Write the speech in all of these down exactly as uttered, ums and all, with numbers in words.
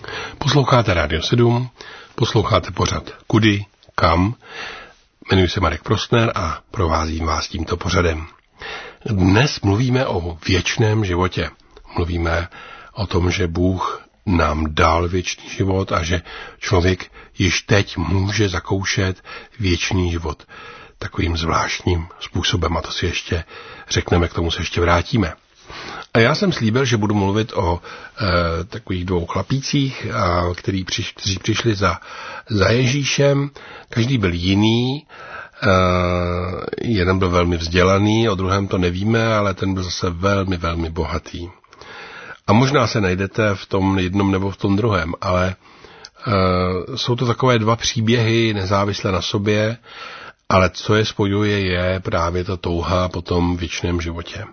Posloucháte Rádio sedm, posloucháte pořad Kudy, kam. Jmenuji se Marek Prostner a provázím vás tímto pořadem. Dnes mluvíme o věčném životě. Mluvíme o tom, že Bůh nám dal věčný život a že člověk již teď může zakoušet věčný život takovým zvláštním způsobem. A to si ještě řekneme, k tomu se ještě vrátíme. A já jsem slíbil, že budu mluvit o e, takových dvou chlapících, a, který přiš, kteří přišli za, za Ježíšem. Každý byl jiný. E, jeden byl velmi vzdělaný, o druhém to nevíme, ale ten byl zase velmi, velmi bohatý. A možná se najdete v tom jednom nebo v tom druhém, ale e, jsou to takové dva příběhy nezávisle na sobě, ale co je spojuje, je právě ta touha po tom věčném životě.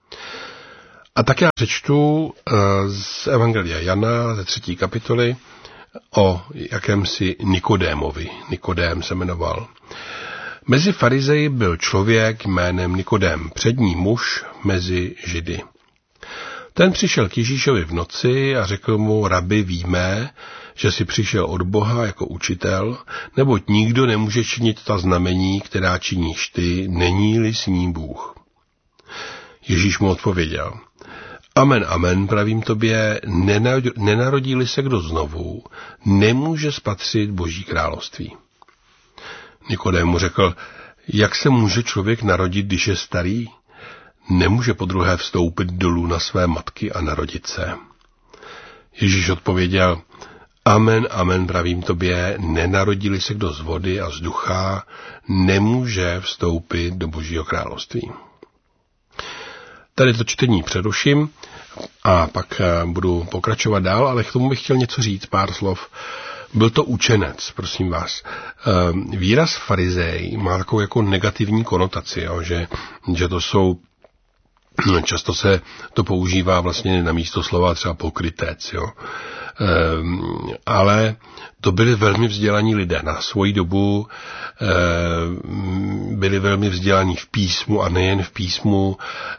A tak já přečtu z Evangelia Jana ze třetí kapitoly o jakémsi Nikodémovi. Nikodém se jmenoval. Mezi farizeji byl člověk jménem Nikodém, přední muž mezi Židy. Ten přišel k Ježíšovi v noci a řekl mu: Rabi, víme, že jsi přišel od Boha jako učitel, neboť nikdo nemůže činit ta znamení, která činíš ty, není-li s ní Bůh. Ježíš mu odpověděl: Amen, amen, pravím tobě, nenarodí-li se kdo znovu, nemůže spatřit Boží království. Nikodém mu řekl: Jak se může člověk narodit, když je starý? Nemůže podruhé vstoupit dolů na své matky a narodit se. Ježíš odpověděl: Amen, amen, pravím tobě, nenarodí-li se kdo z vody a z ducha, nemůže vstoupit do Božího království. Tady to čtení přeruším a pak budu pokračovat dál, ale k tomu bych chtěl něco říct, pár slov. Byl to učenec, prosím vás. Výraz farizej má takovou jako negativní konotaci, jo, že, že to jsou, často se to používá vlastně na místo slova třeba pokrytec, jo. Ale to byli velmi vzdělaní lidé. Na svoji dobu byli velmi vzdělaní v písmu a nejen v písmu.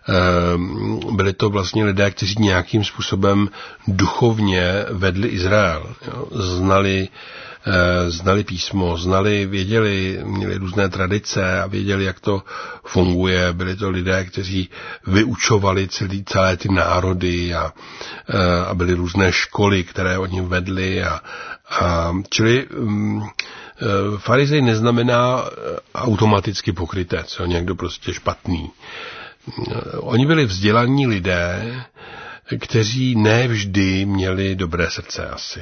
Byli to vlastně lidé, kteří nějakým způsobem duchovně vedli Izrael. Znali, znali písmo, znali, věděli, měli různé tradice a věděli, jak to funguje. Byli to lidé, kteří vyučovali celý, celé ty národy a, a byly různé školy, které oni vedli. A, a, čili um, farizej neznamená automaticky pokrytec, jo, někdo prostě špatný. Oni byli vzdělaní lidé, kteří ne vždy měli dobré srdce asi.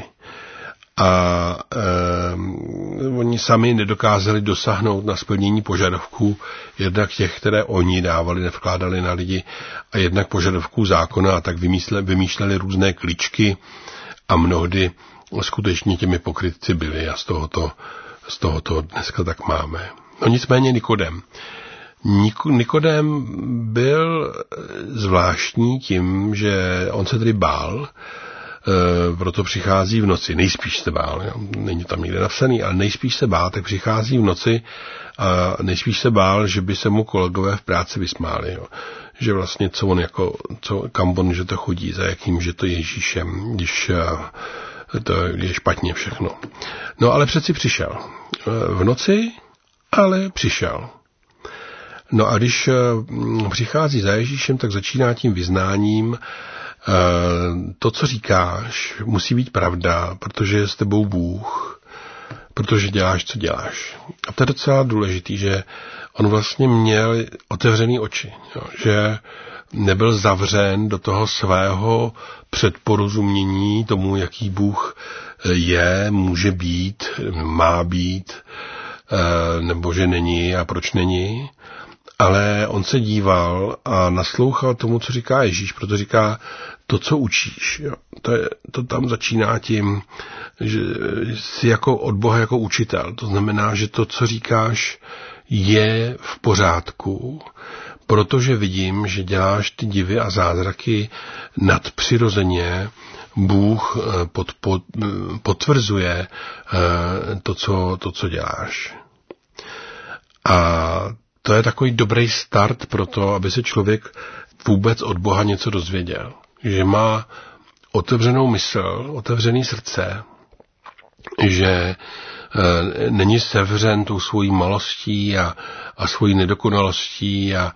A eh, oni sami nedokázali dosáhnout na splnění požadavků, jednak těch, které oni dávali, nevkládali na lidi, a jednak požadavků zákona, a tak vymýšleli, vymýšleli různé kličky a mnohdy skutečně těmi pokrytci byli a z tohoto, z tohoto dneska tak máme. No nicméně Nikodém. Nikodém byl zvláštní tím, že on se tedy bál, proto přichází v noci, nejspíš se bál, jo. Není tam nikde napsaný, ale nejspíš se bál, tak přichází v noci a nejspíš se bál, že by se mu kolegové v práci vysmáli, jo. Že vlastně co on jako, co, kam on, že to chodí, za jakým, že to Ježíšem, když to je špatně všechno. No ale přeci přišel. V noci, ale přišel. No a když přichází za Ježíšem, tak začíná tím vyznáním: to, co říkáš, musí být pravda, protože je s tebou Bůh, protože děláš, co děláš. A to je docela důležitý, že on vlastně měl otevřený oči, jo, že nebyl zavřen do toho svého předporozumění tomu, jaký Bůh je, může být, má být, nebo že není a proč není. Ale on se díval a naslouchal tomu, co říká Ježíš, proto říká: to, co učíš, jo, to, je, to tam začíná tím, že jsi jako od Boha jako učitel. To znamená, že to, co říkáš, je v pořádku, protože vidím, že děláš ty divy a zázraky nadpřirozeně. Bůh pod, pod, potvrzuje to co, to, co děláš. A to je takový dobrý start pro to, aby se člověk vůbec od Boha něco dozvěděl. Že má otevřenou mysl, otevřený srdce, že není sevřen tou svojí malostí a, a svojí nedokonalostí a, a,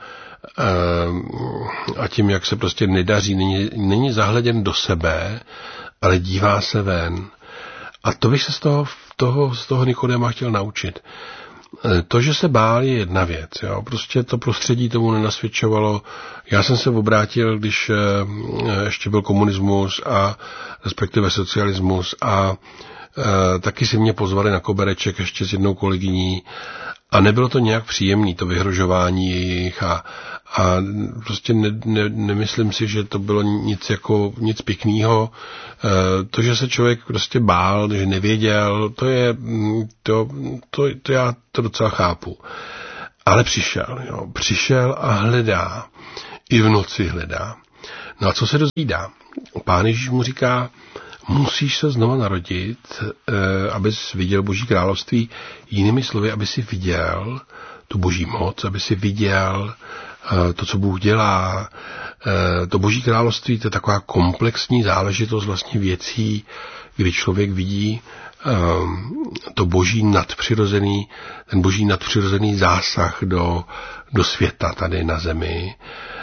a tím, jak se prostě nedaří, není, není zahleděn do sebe, ale dívá se ven. A to bych se z toho, toho, z toho Nikodéma chtěl naučit. To, že se bál, je jedna věc. Jo. Prostě to prostředí tomu nenasvědčovalo. Já jsem se obrátil, když ještě byl komunismus a respektive socialismus a e, taky si mě pozvali na kobereček ještě s jednou kolegyní a nebylo to nějak příjemné, to vyhrožování jejich a, a prostě ne, ne, nemyslím si, že to bylo nic jako nic pěkného. E, to, že se člověk prostě bál, že nevěděl, to je, to, to, to já to docela chápu. Ale přišel, jo, přišel a hledá. I v noci hledá. No a co se dozvídá? Pán Ježíš mu říká, musíš se znova narodit, e, abys viděl Boží království. Jinými slovy, aby si viděl tu Boží moc, aby si viděl e, to, co Bůh dělá. E, to Boží království, to je taková komplexní záležitost vlastně věcí, kdy člověk vidí e, to Boží nadpřirozený, ten Boží nadpřirozený zásah do, do světa tady na zemi.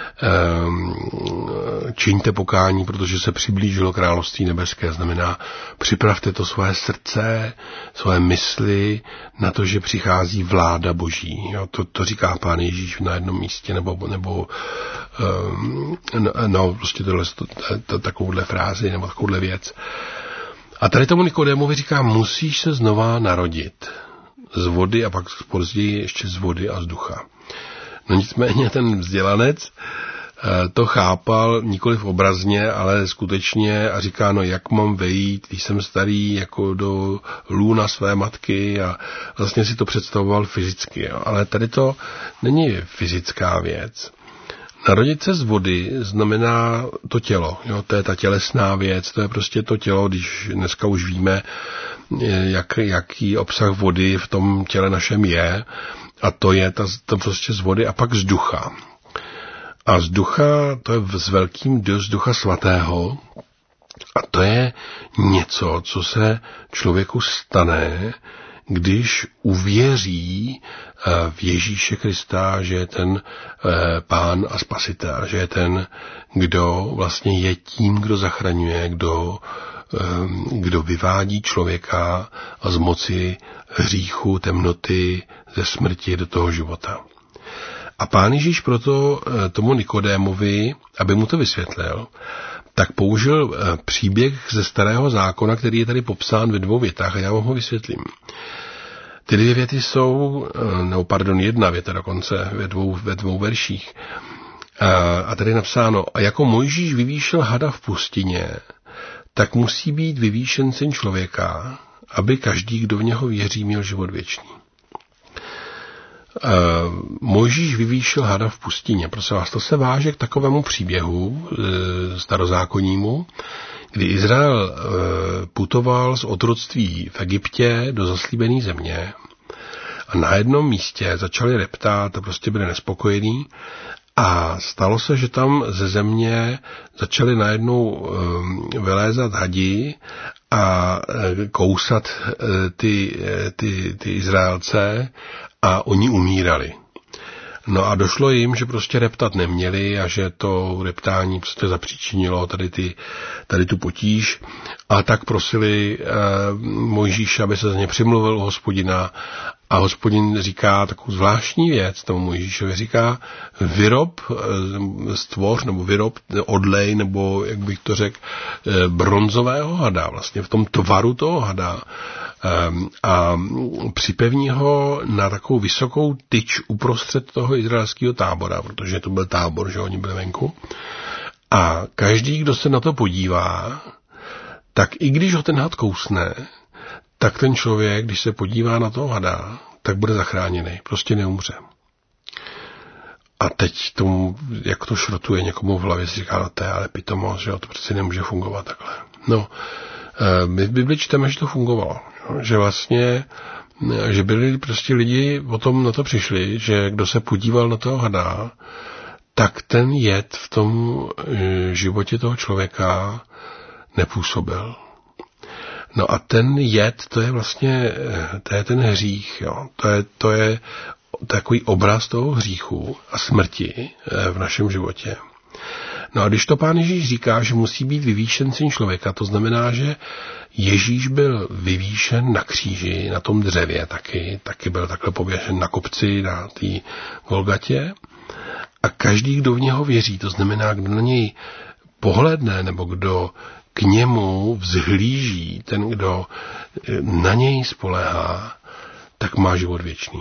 Čiňte pokání, protože se přiblížilo království nebeské. Znamená, připravte to svoje srdce, svoje mysli na to, že přichází vláda Boží. Jo, to, to říká Pán Ježíš na jednom místě, nebo, nebo no, no, prostě tohle, to, to, takovouhle frázi, nebo takovouhle věc. A tady tomu Nikodémovi říká, musíš se znova narodit z vody a pak později ještě z vody a z ducha. No nicméně ten vzdělanec to chápal nikoliv obrazně, ale skutečně a říká, no jak mám vejít, když jsem starý jako do lůna své matky a vlastně si to představoval fyzicky. Jo. Ale tady to není fyzická věc. Narodit se z vody znamená to tělo. Jo. To je ta tělesná věc, to je prostě to tělo, když dneska už víme, jak, jaký obsah vody v tom těle našem je. A to je ta, to prostě z vody a pak z ducha. A z ducha, to je s velkým D, z ducha svatého. A to je něco, co se člověku stane, když uvěří v Ježíše Krista, že je ten Pán a Spasitel, že je ten, kdo vlastně je tím, kdo zachraňuje, kdo, kdo vyvádí člověka z moci hříchu, temnoty, ze smrti do toho života. A Pán Ježíš proto tomu Nikodémovi, aby mu to vysvětlil, tak použil příběh ze Starého zákona, který je tady popsán ve dvou větách a já vám ho vysvětlím. Ty dvě věty jsou, no pardon, jedna věta dokonce ve dvou, ve dvou verších. A tady je napsáno, a jako Mojžíš vyvýšil hada v pustině, tak musí být vyvýšen syn člověka, aby každý, kdo v něho věří, měl život věčný. Uh, Mojžíš vyvýšil hada v pustině. Prosím vás, to se váže k takovému příběhu e, starozákonnímu, kdy Izrael e, putoval z otroctví v Egyptě do zaslíbené země a na jednom místě začali reptát a prostě byli nespokojení a stalo se, že tam ze země začali najednou e, vylézat hadi a e, kousat e, ty, e, ty, ty Izraelce a oni umírali. No a došlo jim, že prostě reptat neměli a že to reptání prostě zapříčinilo tady, ty, tady tu potíž a tak prosili eh, Mojžíše, aby se z ně přimluvil u Hospodina a Hospodin říká takovou zvláštní věc, tomu Mojžíšovi říká, vyrob, eh, stvoř nebo vyrob, odlej, nebo jak bych to řekl, eh, bronzového hada, vlastně v tom tvaru toho hada, a připevní ho na takovou vysokou tyč uprostřed toho izraelského tábora, protože to byl tábor, že oni byli venku. A každý, kdo se na to podívá, tak i když ho ten had kousne, tak ten člověk, když se podívá na toho hada, tak bude zachráněný, prostě neumře. A teď tomu, jak to šrotuje někomu v hlavě, si říká, no to je ale pitomost, že to přeci nemůže fungovat takhle. No, my v Bibli čteme, že to fungovalo. Že vlastně, že byli prostě lidi o tom na to přišli, že kdo se podíval na toho hada, tak ten jed v tom životě toho člověka nepůsobil. No a ten jed, to je vlastně, to je ten hřích, jo. To je, to je takový obraz toho hříchu a smrti v našem životě. No a když to Pán Ježíš říká, že musí být vyvýšen syn člověka, to znamená, že Ježíš byl vyvýšen na kříži, na tom dřevě taky, taky byl takhle pověšen na kopci, na té Golgatě. A každý, kdo v něho věří, to znamená, kdo na něj pohledne, nebo kdo k němu vzhlíží, ten, kdo na něj spoléhá, tak má život věčný.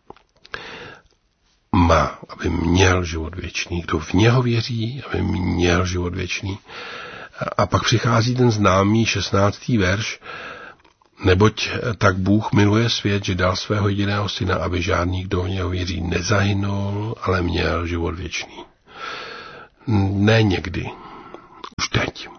Má, aby měl život věčný. Kdo v něho věří, aby měl život věčný. A pak přichází ten známý šestnáctý verš, neboť tak Bůh miluje svět, že dal svého jediného syna, aby žádný, kdo v něho věří, nezahynul, ale měl život věčný. Ne někdy. Už teď.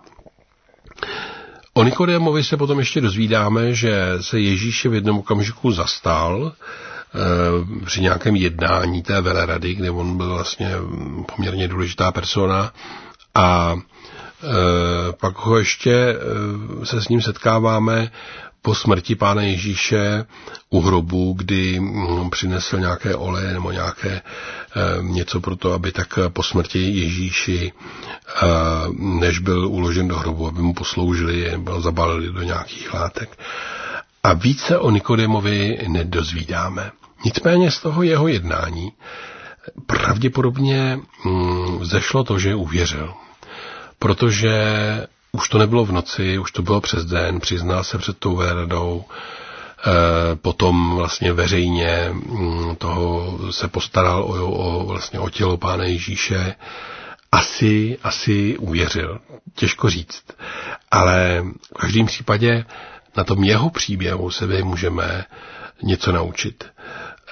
O Nikodémovi se potom ještě dozvídáme, že se Ježíše v jednom okamžiku zastal e, při nějakém jednání té velerady, kde on byl vlastně poměrně důležitá persona a e, pak ho ještě e, se s ním setkáváme po smrti Pána Ježíše u hrobu, kdy hm, přinesl nějaké oleje nebo nějaké e, něco pro to, aby tak po smrti Ježíši, e, než byl uložen do hrobu, aby mu posloužili nebo zabalili do nějakých látek. A více o Nikodémovi nedozvídáme. Nicméně z toho jeho jednání pravděpodobně hm, zešlo to, že uvěřil. Protože už to nebylo v noci, už to bylo přes den, přiznal se před tou veradou, e, potom vlastně veřejně toho se postaral o, o, vlastně o tělo Pána Ježíše. Asi, asi uvěřil, těžko říct. Ale v každém případě na tom jeho příběhu se my můžeme něco naučit. E,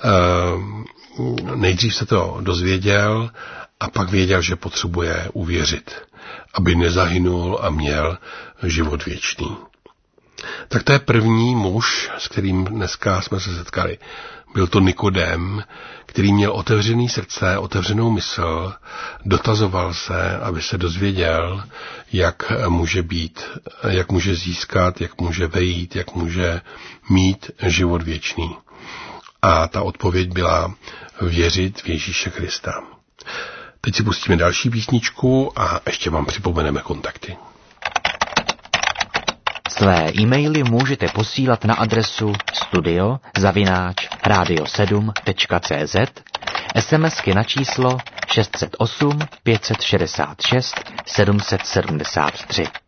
nejdřív se to dozvěděl a pak věděl, že potřebuje uvěřit, aby nezahynul a měl život věčný. Tak to je první muž, s kterým dneska jsme se setkali. Byl to Nikodém, který měl otevřený srdce, otevřenou mysl, dotazoval se, aby se dozvěděl, jak může být, jak může získat, jak může vejít, jak může mít život věčný. A ta odpověď byla věřit v Ježíše Krista. Teď si pustíme další písničku a ještě vám připomeneme kontakty. Své e-maily můžete posílat na adresu studio zavináč radio sedm tečka cé zet, smsky na číslo šest set osm pět set šedesát šest sedm set sedmdesát tři.